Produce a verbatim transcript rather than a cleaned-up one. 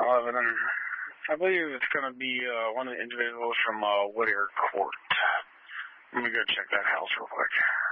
eleven. I believe it's going to be uh, one of the individuals from uh, Whittier Court. Let me go check that house real quick.